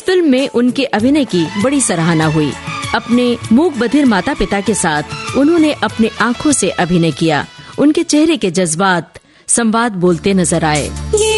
इस फिल्म में उनके अभिनय की बड़ी सराहना हुई। अपने मूक बधिर माता पिता के साथ उन्होंने अपने आँखों से अभिनय किया। उनके चेहरे के जज्बात संवाद बोलते नजर आए।